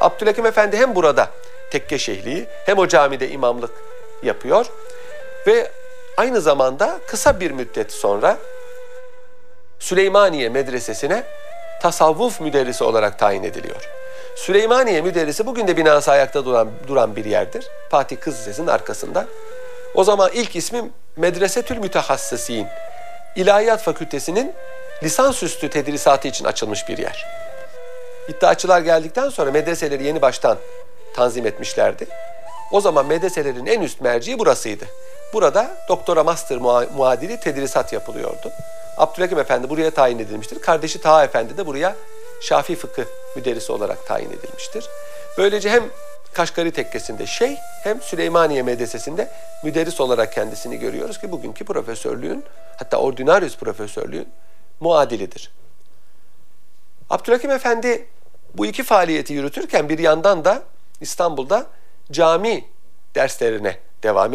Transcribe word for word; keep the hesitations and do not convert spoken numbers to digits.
Abdülhakim Efendi hem burada tekke şeyhliği hem o camide imamlık yapıyor ve aynı zamanda kısa bir müddet sonra Süleymaniye Medresesi'ne tasavvuf müderrisi olarak tayin ediliyor. Süleymaniye Müderrisi bugün de binası ayakta duran, duran bir yerdir. Fatih Kız Lisesi'nin arkasında. O zaman ilk ismi Medresetül Mütehassısîn. İlahiyat Fakültesi'nin lisansüstü tedrisatı için açılmış bir yer. İddiaçılar geldikten sonra medreseleri yeni baştan tanzim etmişlerdi. O zaman medreselerin en üst merciği burasıydı. Burada doktora master muadili tedrisat yapılıyordu. Abdülhakim Efendi buraya tayin edilmiştir. Kardeşi Taha Efendi de buraya Şafii fıkıh müderrisi olarak tayin edilmiştir. Böylece hem Kaşgari Tekkesi'nde şeyh hem Süleymaniye Medresesi'nde müderris olarak kendisini görüyoruz ki bugünkü profesörlüğün, hatta ordinarius profesörlüğün muadilidir. Abdülhakim Efendi bu iki faaliyeti yürütürken bir yandan da İstanbul'da cami derslerine devam ediyor.